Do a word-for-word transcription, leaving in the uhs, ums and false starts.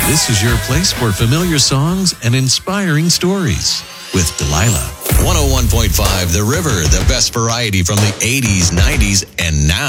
This is your place for familiar songs and inspiring stories with Delilah. one oh one point five The River, the best variety from the eighties, nineties, and now.